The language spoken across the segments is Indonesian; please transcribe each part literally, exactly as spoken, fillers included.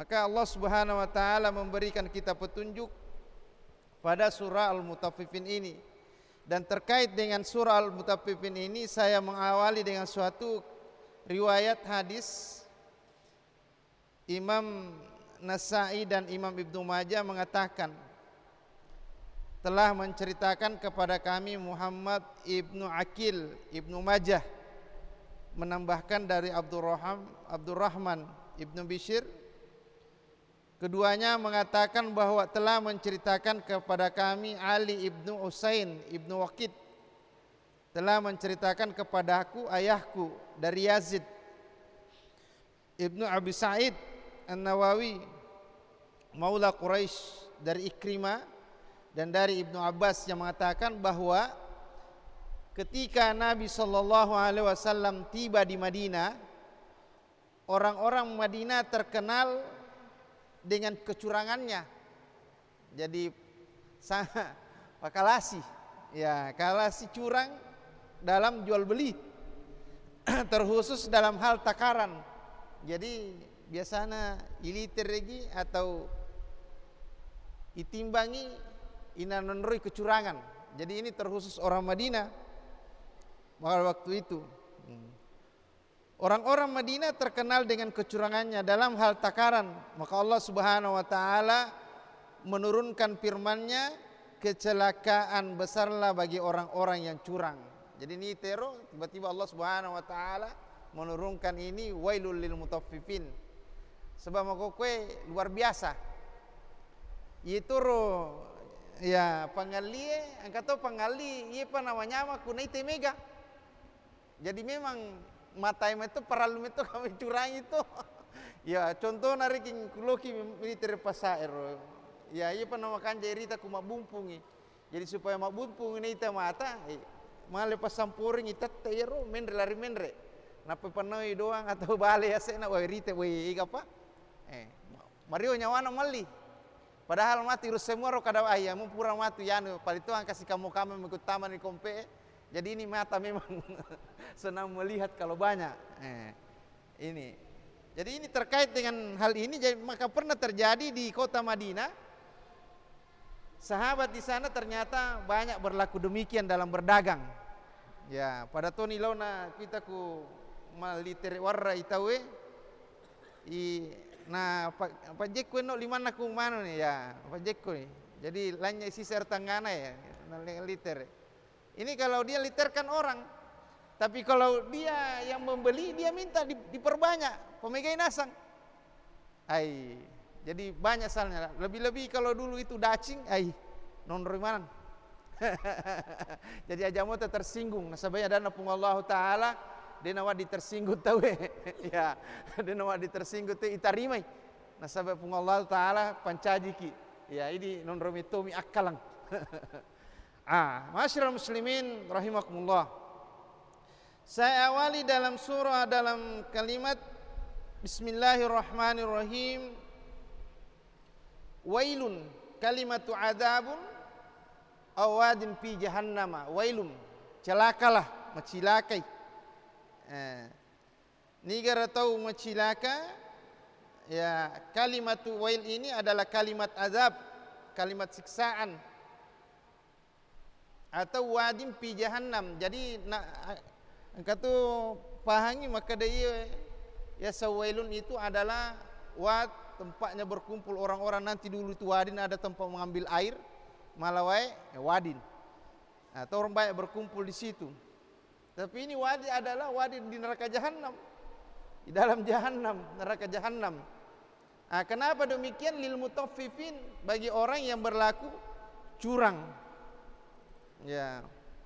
Maka Allah Subhanahu wa taala memberikan kita petunjuk pada surah Al-Mutaffifin ini. Dan terkait dengan surah Al-Mutaffifin ini, saya mengawali dengan suatu riwayat hadis. Imam Nasa'i dan Imam Ibnu Majah mengatakan, telah menceritakan kepada kami Muhammad Ibnu Akil Ibnu Majah, menambahkan dari Abdurrahman Abdurrahman Ibnu Bishr, keduanya mengatakan bahwa telah menceritakan kepada kami Ali Ibnu Usain Ibnu Waqid, telah menceritakan kepadaku ayahku dari Yazid Ibnu Abi Sa'id An-Nawawi Maula Quraisy dari Ikrimah, dan dari Ibnu Abbas yang mengatakan bahwa ketika Nabi Shallallahu Alaihi Wasallam tiba di Madinah, orang-orang Madinah terkenal dengan kecurangannya. Jadi sangat kalasi, ya kalasi curang dalam jual beli, terkhusus dalam hal takaran. Jadi biasanya iliter lagi atau itimbangi inanonroi kecurangan. Jadi ini terkhusus orang Madinah pada waktu itu. Orang-orang Madinah terkenal dengan kecurangannya dalam hal takaran. Maka Allah Subhanahu wa taala menurunkan firman-Nya, kecelakaan besarlah bagi orang-orang yang curang. Jadi ini tero, tiba-tiba Allah Subhanahu wa taala menurunkan ini, wailul lil mutaffifin. Sebab makokwe luar biasa. Itu ya pangali, angkato pangali, iya apa namanya mah kunai temega. Jadi memang mata itu peralum itu kami curang itu. Ya contoh narikin kuloki militer pasair. Ya iya apa nama kan cerita ku mabumpungi. Jadi supaya mabumpung ini ita mata, eh, male pasampuring ita tero menre lari menre. Napa panoi doang atau bale asena wairite we apa? Eh, Mario nyawana mali. Padahal mati urus semua ro kada ayah mun pura mati yanu palituan kasih kamu kami mengikut taman di kompe. Jadi ini mata memang senang melihat kalau banyak. Eh, ini. Jadi ini terkait dengan hal ini, jadi maka pernah terjadi di kota Madinah. Sahabat di sana ternyata banyak berlaku demikian dalam berdagang. Ya, pada toni launa kita ku maliter warra itawe i nah pak jekku no limana ku mana nih ya pak jekku nih. Jadi lainnya isi sertanggana ya liter. Ini kalau dia literkan orang, tapi kalau dia yang membeli dia minta diperbanyak pemegai nasang. Ai, jadi banyak salnya. Lebih-lebih kalau dulu itu dacing, ai non rimanan. Jadi aja mau tersinggung. Nasabaya dana pung Allah Taala dia nawadi tersinggung tahu ya. Dia nawadi tersinggung tu itarimai. Nasabaya pung Allah Taala pancajiki. Ya ini non romitomi akalang. Ah, masyarakat muslimin rahimakumullah. Saya awali dalam surah dalam kalimat Bismillahirrahmanirrahim. Wailun kalimatu adzabun awadin fi jahannama. Wailun, celakalah, macilakai. Eh, Nigar atau macilaka, ya kalimatu wail ini adalah kalimat azab, kalimat siksaan. Atau wadim pi jahannam. Jadi nak kata pahangi maka dia ya sawailun itu adalah wad, tempatnya berkumpul orang-orang. Nanti dulu itu wadin ada tempat mengambil air, malawai ya wadin. Atau orang banyak berkumpul di situ. Tapi ini wadi adalah wadi di neraka jahanam. Di dalam jahanam, neraka jahanam. Nah, kenapa demikian? Lil mutaffifin, bagi orang yang berlaku curang. Ya.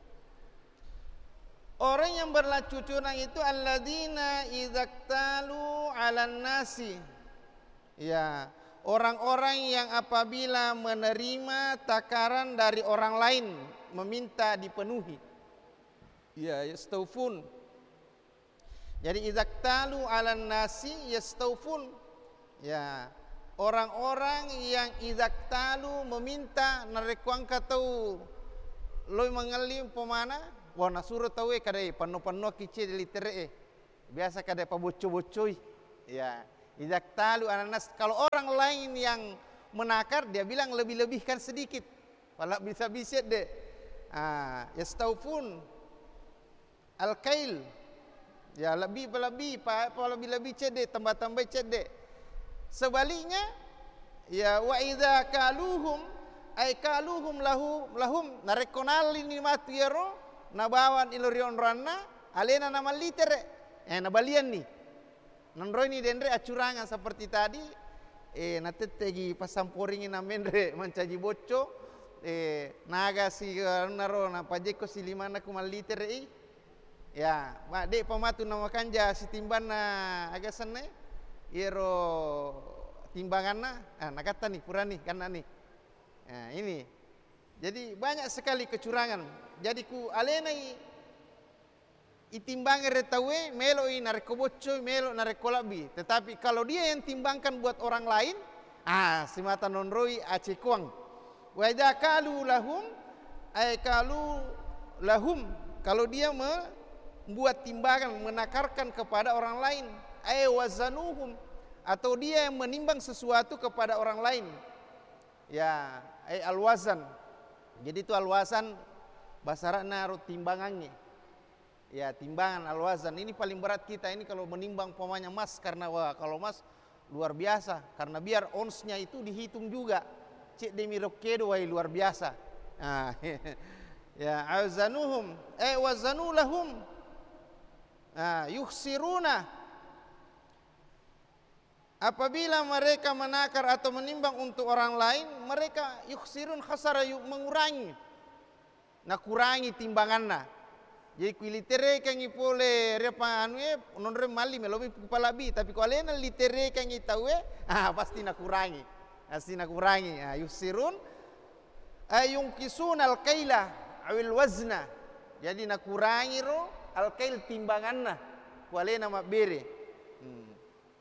Orang yang berlaku curang itu alladzina idzaktalu 'alan nasi. Ya, orang-orang yang apabila menerima takaran dari orang lain meminta dipenuhi. Ya, yastaufun. Jadi idzaktalu 'alan nasi yastaufun. Ya, orang-orang yang idzaktalu meminta narekuang katau loy mangalim pemana wana suruh tahu eh kadai pano-pano kicil litere eh biasa kadai paboco-bocoi ya Idaktalu ananas, kalau orang lain yang menakar dia bilang lebih-lebihkan sedikit. Kalau bisa-bisa deh. Ah, yastaufun al-kail. Ya lebih lebih pak lebih-lebih cedek, tambah-tambah cedek. Sebaliknya ya wa idza kaluhum ay kaluhum lahu lahum narekonal ini matiero nabawan ilorion ranna alena nama litere eh nabalian nih. Nandroi ni dendre acurangan seperti tadi, eh natetegi pasamporingi namendre mancaji bocco, eh naga si naro na pajeko si limana kumal liter eh, ya, ma dek pamatu nama kanja si timbana agak sana, iro timbanganna, ah nakata nih purani karena nih, nah ini, jadi banyak sekali kecurangan, jadi ku alenai itimbangan retawe melo i narekobocco melo narekolabi, tetapi kalau dia yang timbangkan buat orang lain, ah si mata nonroi acekuang. Wa idza kalu lahum ay kalu lahum, kalau dia membuat timbangan menakarkan kepada orang lain, ay wazanuhum, atau dia yang menimbang sesuatu kepada orang lain, ya ay alwazan. Jadi itu alwazan bahasa naruh timbangannya. Ya timbangan alwazan ini paling berat kita ini kalau menimbang pomanya emas, karena wah kalau emas luar biasa, karena biar onsnya itu dihitung juga, cek demi rokedo wah luar biasa. Nah, ya azanuhum eh wazanu lahum, nah, yukhsiruna, apabila mereka menakar atau menimbang untuk orang lain, mereka yukhsirun khasara mengurangi, nah kurangi timbangannya. Jadi kuilitere kan ipole repa anu e nonre mali melobi kupalabi, tapi kalau alena litere kan itawe ah pasti nak kurangi, pasti nak kurangi. Ah yusirun ayung kisun al kaila awil wazna, jadi nak kurangi ro al kail timbanganna ku alena mak bere. Hmm.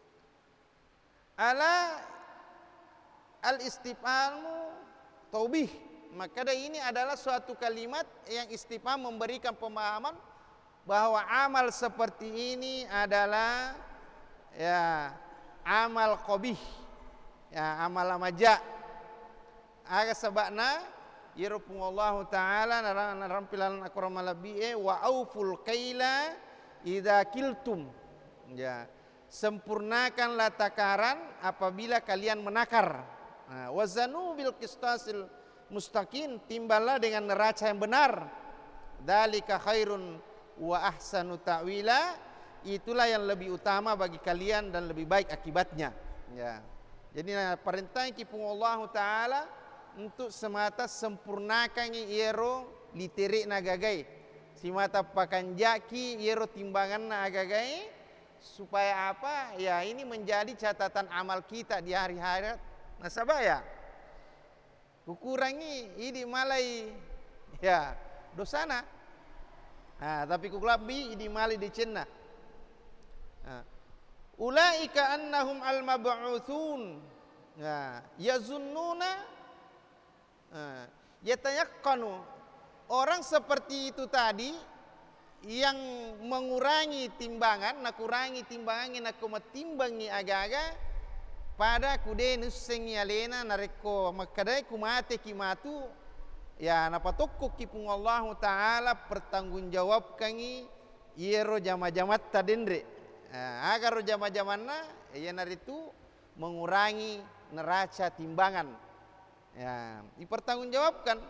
Ala al istifhamu taubih, maka ini adalah suatu kalimat yang istifham memberikan pemahaman bahwa amal seperti ini adalah ya amal qabih, ya amal amaja. Aga sebabna yarupullahu taala narampilan akramalabi wa auful kaila idza kiltum, ya sempurnakanlah takaran apabila kalian menakar. Nah, wazanu bil qistasil mustaqim, timbalah dengan neraca yang benar. Dzalika khairun wa ahsanu ta'wila, itulah yang lebih utama bagi kalian dan lebih baik akibatnya. Ya. Jadi nah, perintah kipung Allah taala untuk semata sempurnakan iero literi nagagai, semata pakanjaki iero timbangan nagagai, supaya apa? Ya ini menjadi catatan amal kita di hari-hari nasabah ya. Kukurangi ini malai ya dosana, nah, tapi kukulabi ini malai di cina. Nah, ulaika annahum al mab'utsun, nah, yazunnuna, nah, yatayaqqanu, orang seperti itu tadi yang mengurangi timbangan, nak kurangi timbangan, nak kumatimbangi aga-aga pada kude nusengi alena nareko makadai kumate kimatu, ya napatokko kipung Allah taala pertanggungjawabkangi iero jama-jamat tadendre, nah, agar jama-jamanna ya naritu mengurangi neraca timbangan, ya dipertanggungjawabkan.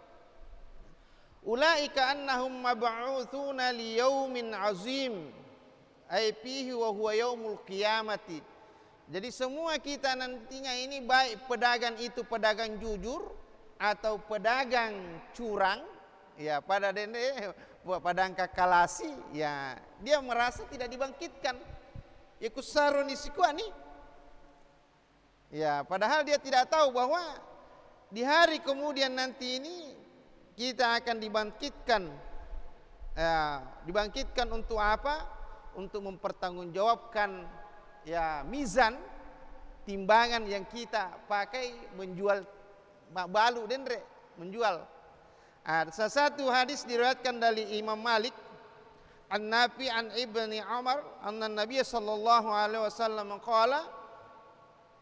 Ulaika annahum mab'utsuna liyaumin azim ay fihi wa huwa yaumul qiyamati. Jadi semua kita nantinya ini, baik pedagang itu pedagang jujur atau pedagang curang, ya pada dende pada angka kalasi, ya dia merasa tidak dibangkitkan. Ya kusaro nisikuani. Ya padahal dia tidak tahu bahwa di hari kemudian nanti ini kita akan dibangkitkan. Ya, dibangkitkan untuk apa? Untuk mempertanggungjawabkan ya mizan timbangan yang kita pakai menjual balu dendre menjual. Ada salah satu hadis diriwayatkan dari Imam Malik an Nafi an Ibni Umar anna Nabi sallallahu alaihi wasallam qala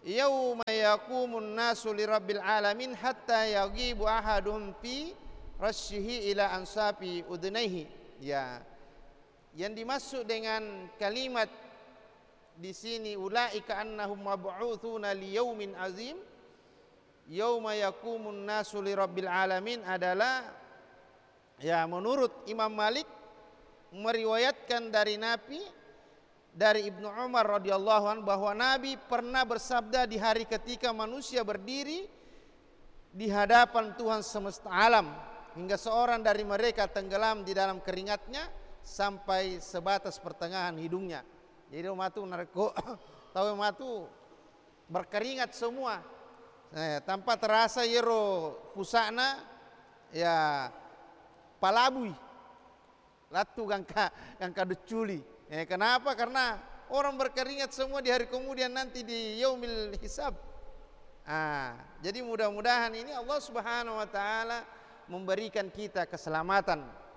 yauma yaqumun nasu lirabbil alamin hatta yaghibu ahaduhum fi rasyihi ila ansapi udnaihi. Ya, yang dimaksud dengan kalimat di sini ulaika annahum mab'utsuna liyaumin azim, yauma yaqumun nasu lirabbil alamin adalah, ya, menurut Imam Malik meriwayatkan dari Nabi, dari Ibnu Umar radhiyallahu anhu, bahwa Nabi pernah bersabda di hari ketika manusia berdiri di hadapan Tuhan semesta alam hingga seorang dari mereka tenggelam di dalam keringatnya sampai sebatas pertengahan hidungnya. Jadi matu narko tahu matu berkeringat semua, eh, tanpa terasa yero pusana ya palabui latu gangka gangka deculi. Eh, kenapa? Karena orang berkeringat semua di hari kemudian nanti di yaumil hisab. Ah, jadi mudah-mudahan ini Allah Subhanahu wa taala memberikan kita keselamatan.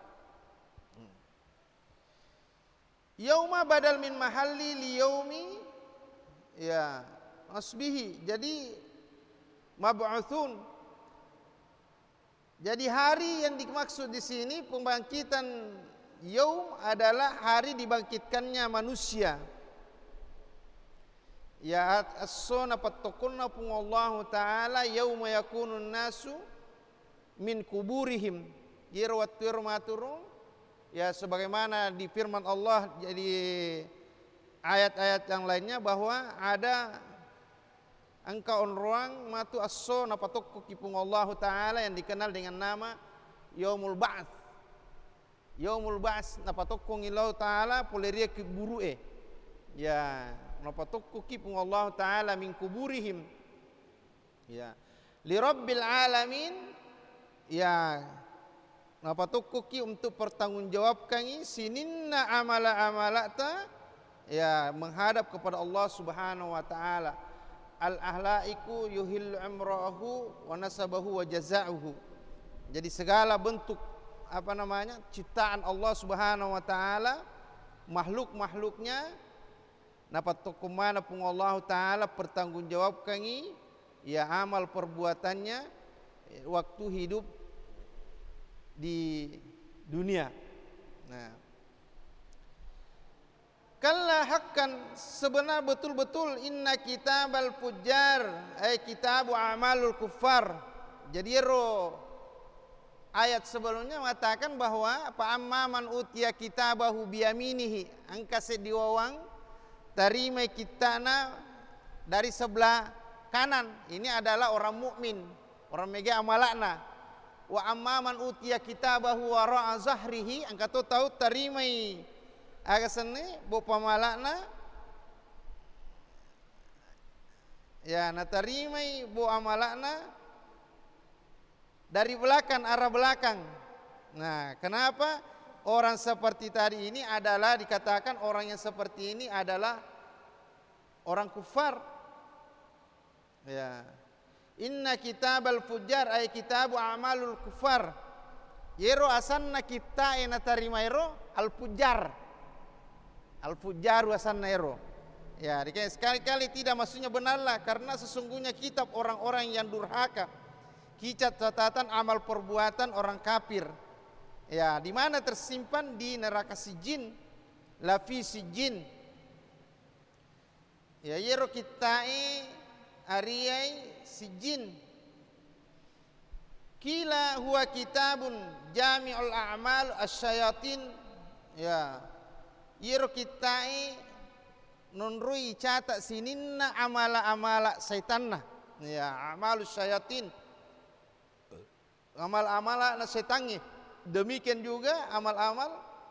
Yauma badal min mahalli li yaumi, ya, asbihi. Jadi mab'utsun. Jadi hari yang dimaksud di sini pembangkitan yaum adalah hari dibangkitkannya manusia. Ya as-suna fattakunna pungallahu ta'ala yauma yakunun nasu min kuburihim yirwatir maturu. Ya, sebagaimana di firman Allah jadi ayat-ayat yang lainnya bahwa ada angka onruang matu as-suna fatukku pungallahu ta'ala yang dikenal dengan nama yaumul ba'ats. Yaumul Ba'ats napatokko ngilau ta'ala poleria kiburue. Ya, napatokko kipung Allah ta'ala min kuburihim. Ya, li rabbil alamin. Ya, napatokko ki untuk pertanggungjawabkan sininna amala-amalata, ya, menghadap kepada Allah Subhanahu wa taala. Al ahlaiku yuhillu amrahu wa nasabahu wa jaza'uhu. Jadi segala bentuk apa namanya ciptaan Allah Subhanahu wa taala, makhluk-makhluknya napat tokumana pun Allah taala pertanggungjawabkan, ya, amal perbuatannya waktu hidup di dunia. Nah, kalla hakkan, sebenar betul-betul inna kitabal fujjar ay kitabu amalul kuffar. Jadi ro ayat sebelumnya mengatakan bahwa fa amman utiya kitabahu biyaminihi, angka sediwawang tarima kitana dari sebelah kanan. Ini adalah orang mukmin, orang mega amalakna. Wa amman utiya kitabahu wara'a zahrihi, angka tu tahu tarimai aga sene bo pamalakna, ya, natarimai bo amalakna dari belakang, arah belakang. Nah, kenapa orang seperti tadi ini adalah dikatakan orang yang seperti ini adalah orang kufar. Ya, inna kitabal fujjar ay kitabu amalul kufar. Yero asanna kita ena tarima ero al fujjar. Al fujjar asanna ero. Ya, dikatakan sekali-kali tidak maksudnya benarlah, karena sesungguhnya kitab orang-orang yang durhaka. Kitab catatan amal perbuatan orang kafir, ya, di mana tersimpan di neraka sijin, lafi sijin. Ya, yero kitai ariyai sijin. Kila huwa kitabun jami'ul a'mal asyayatin. Ya, yero kitai nunrui catat sininna amala-amala saitanna. Ya, amalus syayatin, amal-amal setannya. Demikian juga amal-amal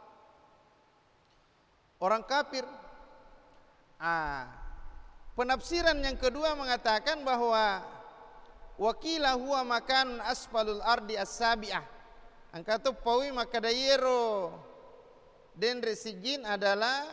orang kafir. Ah, penafsiran yang kedua mengatakan bahwa wakila huwa makan asfalul ardi as-sabi'ah. Angka tu pawi maka dayero dan resijin adalah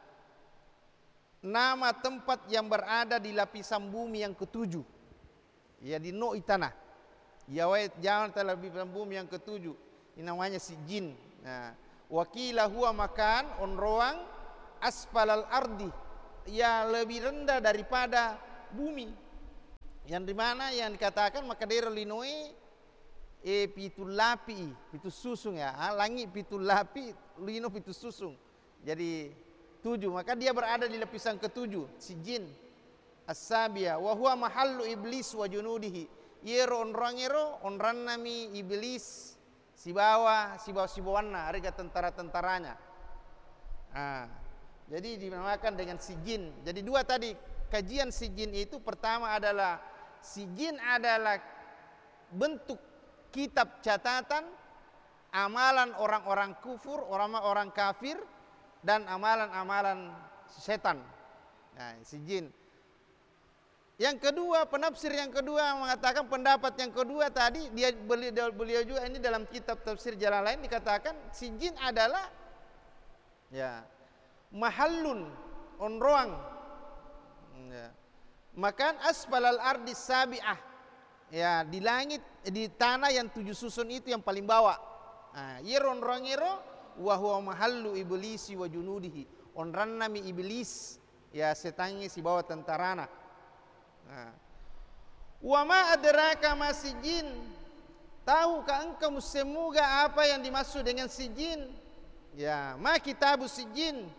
nama tempat yang berada di lapisan bumi yang ketujuh. Ya, di no itanah. Ya, wait, jangan terlebih bumi yang ketujuh. Ini namanya sijin. Nah, wakila huwa makan onroang asfalal ardi, ya, lebih rendah daripada bumi. Yang dimana yang dikatakan maka dia linoi e pitul lapi, pitu susung ya. Ah, langit pitul lapi, lino pitu susung. Jadi tujuh, maka dia berada di lapisan ketujuh, sijin. As-sabia wa huwa mahallu iblis wa junudihi. Yero onrangero onran nami iblis si bawa si bawa si bawana harga tentara-tentaranya. Ah, jadi dinamakan dengan sijin. Jadi dua tadi kajian sijin itu, pertama adalah sijin adalah bentuk kitab catatan amalan orang-orang kufur, orang-orang kafir dan amalan-amalan setan. Nah, sijin. Yang kedua, penafsir yang kedua mengatakan pendapat yang kedua tadi, dia beliau, beliau juga ini dalam kitab tafsir Jalalain dikatakan sijin adalah ya mahallun onroang ya, makan asfalal ardi sabi'ah ya, di langit di tanah yang tujuh susun itu yang paling bawah. Nah, yeron rongero wa huwa mahallu iblisi wa junudihi, onran nami iblis ya setangi si bawah tentarana. Nah, wa ma adraka ma sijin, tahukah engkau semoga apa yang dimaksud dengan sijin? Ya, ma kitabu sijin,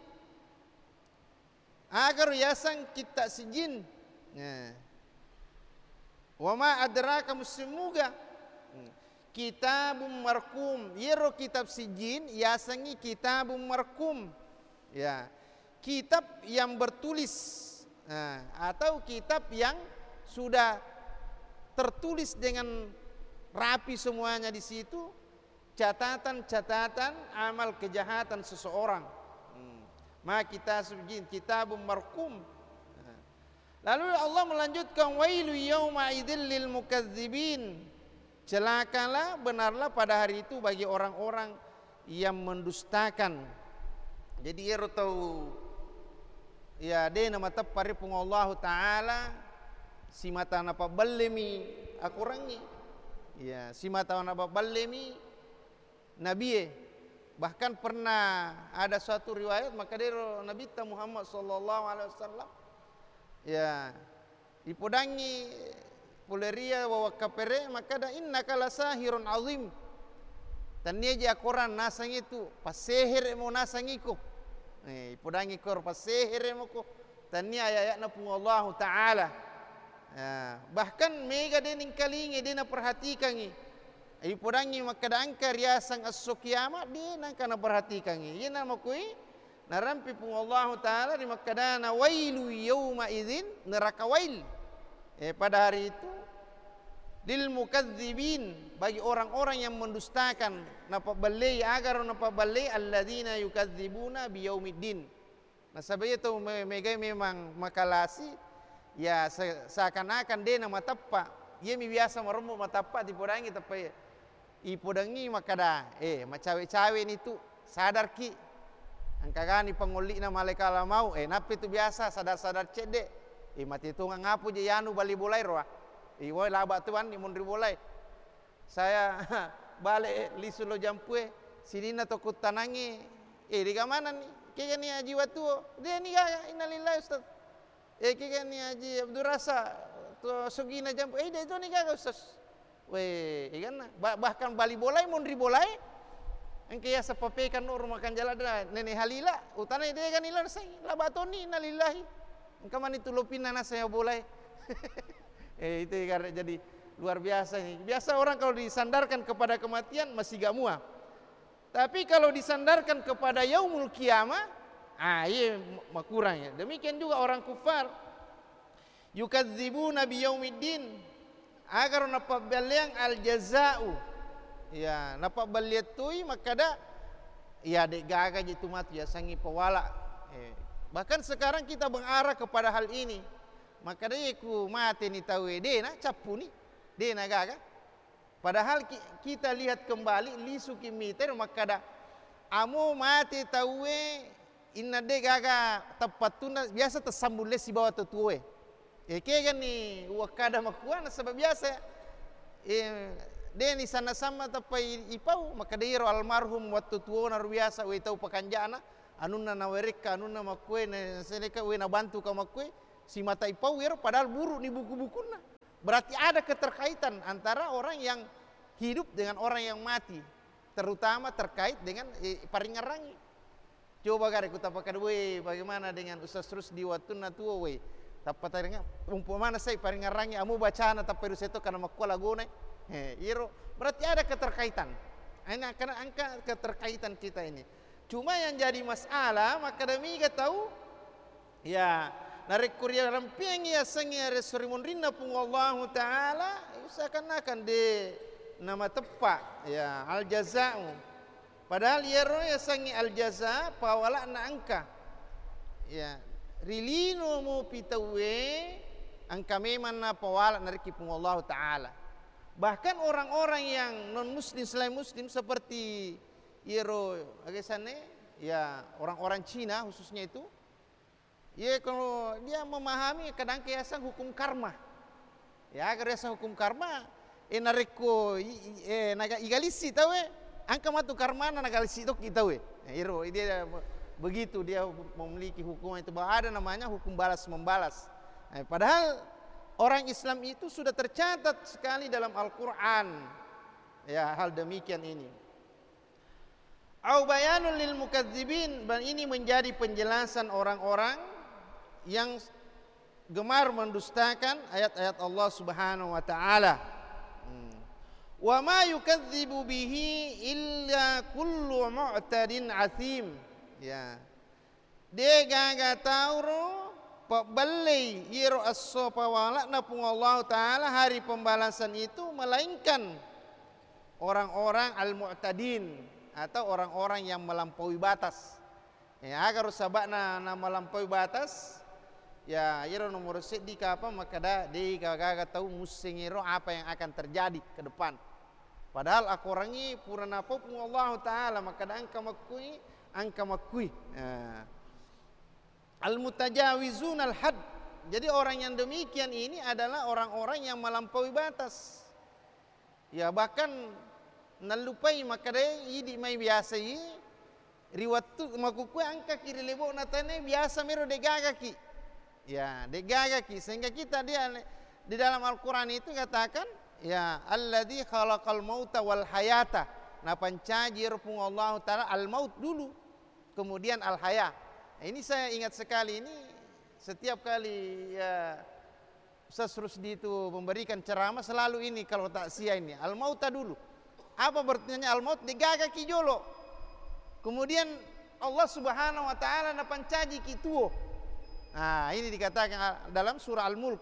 agar yasan kitab sijin. Ya. Wa ma adraka semoga kitabum markum, yero kitab sijin yasangi kitabum markum. Ya, kitab yang bertulis. Nah, atau kitab yang sudah tertulis dengan rapi semuanya di situ, catatan-catatan amal kejahatan seseorang. Hmm. Maka kita sujin kitabum markum. Nah. Lalu Allah melanjutkan wailu yauma idzil lil mukadzibin. Celakalah, benarlah pada hari itu bagi orang-orang yang mendustakan. Jadi ya tahu ya de nama tapari pung Allah taala si mata napa ballemi akurangi ya si mata napa ballemi nabi, bahkan pernah ada suatu riwayat maka dari Nabi Muhammad sallallahu alaihi wasallam ya dipodangi puleria wa kapere maka da innaka lasahirun azim, dan dia je Quran nasang itu pasehir mo nasangiku. Eh, podangi kor pasehir mo ko tania ayat na pung Allah taala. Ya, bahkan mega dening kalingi dina perhatikan i. Ai podangi makadang karyasang as-sukyama dina kana perhatikan i. Ina mo kui narampi pung Allah taala di makadana wailu yauma idzin, neraka wail. Eh, pada hari itu lil mukadzibin, bagi orang-orang yang mendustakan, napa balai agar napa balai alladzina yukadzibuna biyaumiddin. Nah sabaya itu mega memang makalasi ya seakan-akan dia nama tappa, ia mi biasa marumbu matappa di podangi tapi i podangi makada eh macawe-cawe itu sadar ki angkagani panguli na malekala mau eh napi itu biasa sadar-sadar cede eh mati tunga ngapu je yanu bali bolai roa. Iwo laba tuan ni mun ribolai. Saya balik lisu lo jampue sidina tokut tanangi. Eh di mana ni? Kaya ni haji watu. Dia ni gaya innalillahi ustaz. Eh kaya ni haji Abdul Rasa to sugina jampue. Eh dia itu ni gaya ustaz. Weh, ikan bahkan bali bolai mun ribolai. Engke ya sapapekan nur makan jaladra nenek halila utana dia kan ilar sai laba toni innalillahi. Engka man itu lopina na saya bolai. Eh itu karena jadi luar biasa nih. Biasa orang kalau disandarkan kepada kematian masih gak muak. Tapi kalau disandarkan kepada yaumul kiamah, ah iya kurang ya. Demikian juga orang kufar. Yukadzibuna biyaumiddin, agar napa baliang al jazau. Ya, napa baliatui maka dah ya dek gaga jitu mati ya sangi pewala. Eh, bahkan sekarang kita mengarah kepada hal ini. Maka dia ku mati ni tahu dia na capu ni dia na gaga. Padahal kita lihat kembali lisu kimiter maka dah amu mati tahu inna de gaga tepat tu biasa tersambung si bawah tutuwe. Eh kaya ni wakada makuan sebab biasa eh dia ni sana sama tapai ipau maka dia almarhum waktu tuo nar biasa we tahu pakanjana anunna na wereka anunna makue na seleka we na bantu ka makue. si matai power padahal buruk nih buku-bukunya. Berarti ada keterkaitan antara orang yang hidup dengan orang yang mati, terutama terkait dengan eh, paringarangi. Coba gare ku tapakan we bagaimana dengan Ustaz terus di waktu na tua we. Tapat taringa umpamana saya paringarangi amu bacana tapi seto kana makko lagone. Eh, iro berarti ada keterkaitan. Ini karena angka keterkaitan kita ini. Cuma yang jadi masalah maka demi kita tahu ya narik kuria rampiang ya sangya resurimun rinna pung Allah Ta'ala seakan-akan de nama tepat ya al jaza'u padahal ya roh ya sangi al jaza' pawala na angka ya rilino mo pitawe angka memang na pawala narik pung Allah Ta'ala. Bahkan orang-orang yang non muslim selain muslim seperti Iro agesane ya orang-orang Cina khususnya itu ya kalau dia memahami kadang kiasan hukum karma ya kiasan hukum karma eh nareko eh naga igalisi tahu eh angka matu karma na nagalisi itu kita we Iro dia begitu dia memiliki hukum itu bahwa ada namanya hukum balas membalas. Nah, padahal orang Islam itu sudah tercatat sekali dalam Al-Quran ya hal demikian ini. Au bayanul lil mukadzibin, dan ini menjadi penjelasan orang-orang yang gemar mendustakan ayat-ayat Allah Subhanahu wa taala. Hmm. Wa ma yukadzibu bihi illa kullu mu'tadin athim. Ya. De gaga tauro paballai yiro asso pawala na pung Allah taala hari pembalasan itu melainkan orang-orang al-mu'tadin atau orang-orang yang melampaui batas. Ya agar sabakna na melampaui batas ya iro nomor sedih apa maka dah di kagak tahu musingiro apa yang akan terjadi ke depan. Padahal aku orangi purana pun Allah taala maka dah angka makui angka makui. Ya. Al-mutajawizun al-had. Jadi orang yang demikian ini adalah orang-orang yang melampaui batas. Ya bahkan nalupai maka deh idi mai biasa i riwatu makuku angka kiri lebo natane biasa mero degaga ki ya degaga ki sehingga kita dia di dalam Al-Qur'an itu katakan ya alladzi khalaqal mauta wal hayata na pancajir pung Allah taala al maut dulu kemudian al haya. Nah, ini saya ingat sekali ini setiap kali ya Ustaz Rusdi itu memberikan ceramah selalu ini kalau tak sia ini al mauta dulu. Apa bertanya al-maut digaga ki jolo. Kemudian Allah Subhanahu wa taala na pancaji ki tuo. Nah, ini dikatakan dalam surah Al-Mulk.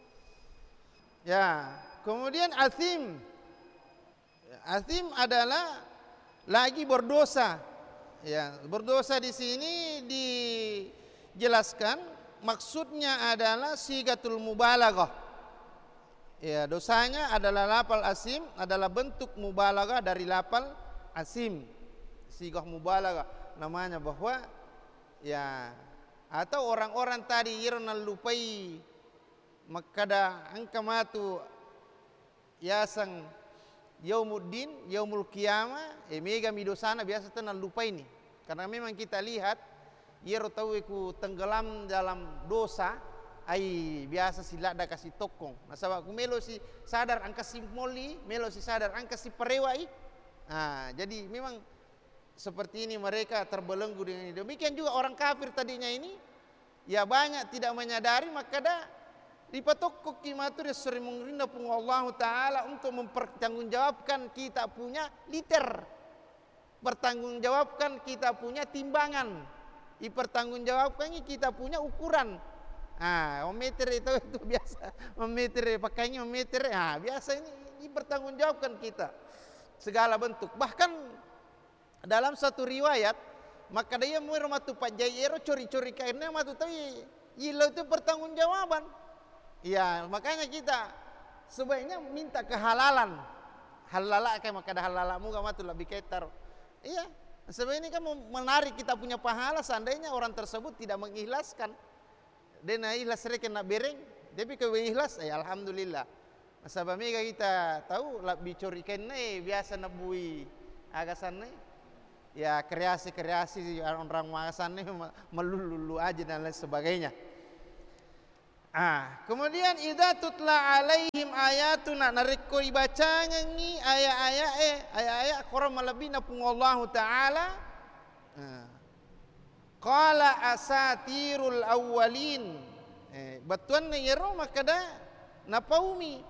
Ya, kemudian athim. Athim adalah lagi berdosa. Ya, berdosa di sini dijelaskan maksudnya adalah sigatul mubalaghah. Ya, dosanya adalah lapal asim adalah bentuk mubalaghah dari lapal asim. Sigah mubalaghah namanya bahwa ya atau orang-orang tadi irna lupai makada angka matu yasang yaumuddin yaumul qiyamah e mega midosana biasa tenan lupa ini karena memang kita lihat iro tahu ku tenggelam dalam dosa ai biasa sila da kasih tokong. Nah sabab ku melo si sadar angka si moli, melo si sadar angka si perewai. Nah, jadi memang seperti ini mereka terbelenggu dengan ini. Demikian juga orang kafir tadinya ini ya banyak tidak menyadari maka dah dipatokok kimatur sering mengindah pun Allah taala untuk mempertanggungjawabkan kita punya liter. Pertanggungjawabkan kita punya timbangan. Dipertanggungjawabkan kita punya ukuran. Ah, meter itu itu biasa, meter pakainya meter, ah biasa ini, ini bertanggungjawabkan kita segala bentuk. Bahkan dalam satu riwayat maka dia mau matu pajayero curi-curi kainnya matu tapi ilo itu pertanggungjawaban. Ya makanya kita sebaiknya minta kehalalan, halala kayak maka ada halalamu gak matu lebih ketar. Iya, sebenarnya kan menarik kita punya pahala seandainya orang tersebut tidak mengikhlaskan. Dia nak ikhlas rek nak bereng, tapi kalau ikhlas, ya alhamdulillah. Sebab mega kita tahu lebih curikan nih biasa nak bui agasan nih, ya kreasi-kreasi orang makasan nih melulu aja dan lain sebagainya. Ah, kemudian idza tutla alaihim ayatuna nariko ibaca ngi ayat-ayat eh ayat-ayat Quran malabina pun Allah taala. Ah. Qala asatirul awwalin. Eh, batuan ni yero makada napaumi.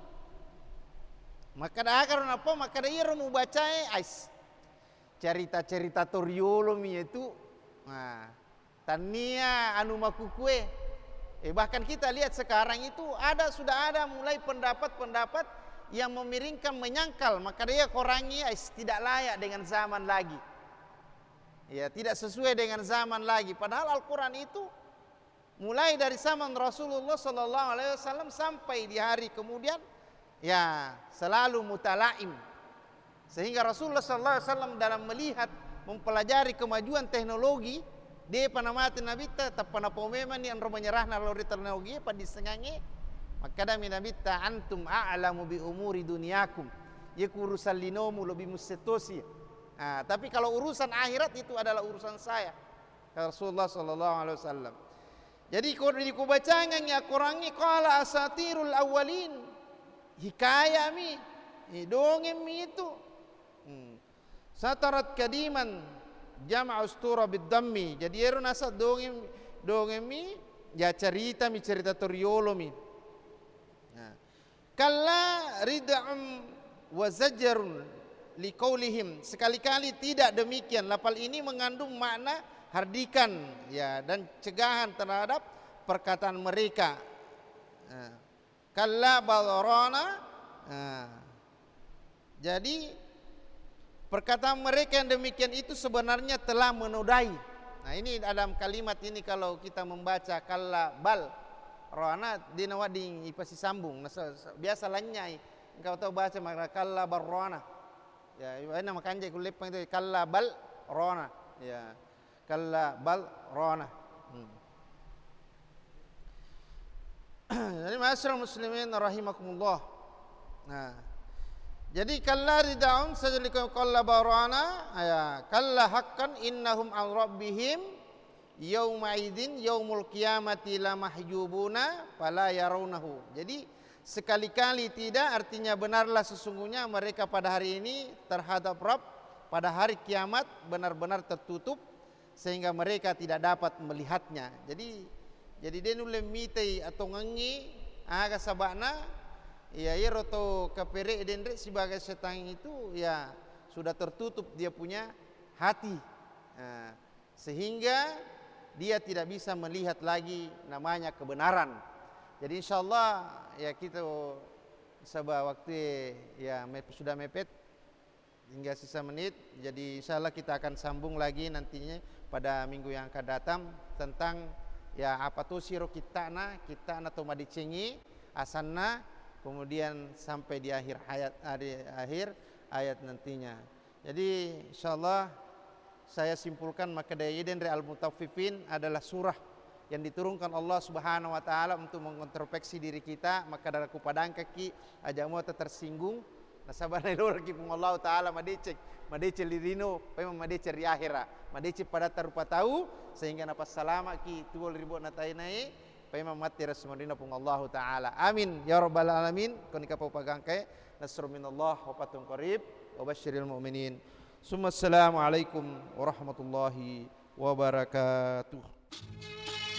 Makada agar napa makada yero mu baca ais. Cerita-cerita toriolomi itu. Nah, tania anu makukue. Eh, bahkan kita lihat sekarang itu ada sudah ada mulai pendapat-pendapat yang memiringkan menyangkal maka dia korangi ais tidak layak dengan zaman lagi. Ya, tidak sesuai dengan zaman lagi. Padahal Al-Quran itu mulai dari zaman Rasulullah Sallallahu Alaihi Wasallam sampai di hari kemudian, ya selalu mutalaim. Sehingga Rasulullah Sallallahu Alaihi Wasallam dalam melihat mempelajari kemajuan teknologi, dia panamati Nabi tetap panapomema ni anro menyerah naluri teknologi pada disengangi. Maka dami Nabi ta antum a'lamu bi umuri dunyakum. Ya urusan linomu lebih musetosi. Nah, tapi kalau urusan akhirat itu adalah urusan saya. Kata Rasulullah sallallahu alaihi wasallam. Jadi kalau dikubacangan ya Qurannya qala asatirul awwalin. Hikayah mi, dongeng mi itu. Hmm. Satarat kadiman jama' ustura bid-dammi. Jadi eru nasa dongeng dongeng mi ya cerita mi cerita toriolo mi. Nah. Kalla rid'um wa zajrun liqaulihim, sekali-kali tidak demikian. Lafal ini mengandung makna hardikan ya dan cegahan terhadap perkataan mereka. Nah, kalla balrona. Nah, jadi perkataan mereka yang demikian itu sebenarnya telah menodai. Nah, ini dalam kalimat ini kalau kita membaca kalla bal rona dinawading ipasi sambung. Nah, biasa lanyai engkau tahu baca makna kalla barrona. Ya, ini nama kanjai kulip itu kalla bal rona. Ya, kalla bal rona. Hmm. Jadi masyarakat muslimin rahimakumullah. Nah, jadi kalla ridaun sajalikum kalla barana. Ya, kalla haqqan innahum an rabbihim yauma idzin yaumul qiyamati la mahjubuna fala yarawnahu. Jadi sekali-kali tidak artinya benarlah sesungguhnya mereka pada hari ini terhadap Rabb pada hari kiamat benar-benar tertutup sehingga mereka tidak dapat melihatnya. Jadi jadi dia nule mitei atau ngangi aga sabana ya iro to kapere dendre sebagai setan itu ya sudah tertutup dia punya hati. Nah, sehingga dia tidak bisa melihat lagi namanya kebenaran. Jadi insyaallah ya kita sabah waktu ya sudah mepet hingga sisa menit. Jadi insyaallah kita akan sambung lagi nantinya pada minggu yang akan datang tentang ya apa tuh siro kita na kita na to madicengi asanna kemudian sampai di akhir ayat akhir ayat nantinya. Jadi insyaallah saya simpulkan maka daya dan al mutaffifin adalah surah yang diturunkan Allah Subhanahu wa taala untuk mengintrospeksi diri kita. Maka dari kupadang kaki aja mau tersinggung nasabana lor ki pun Allah taala madecek madecek lirino pema madecek ri akhirah madecek pada tarupa tahu sehingga napa salama ki tuol ribu natainai pema mati rasmandina pun Allah taala. Amin ya rabbal alamin. Konika papagang kay nasru minallah wa fatun qarib wa basyiril mu'minin. Summa assalamu alaikum warahmatullahi wabarakatuh.